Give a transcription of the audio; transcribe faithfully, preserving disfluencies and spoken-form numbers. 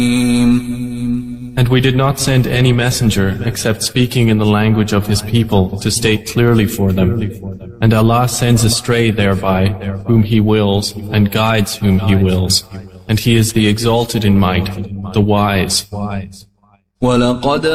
And we did not send any messenger except speaking in the language of his people to state clearly for them. And Allah sends astray thereby whom He wills and guides whom He wills. And He is the exalted in might, the wise.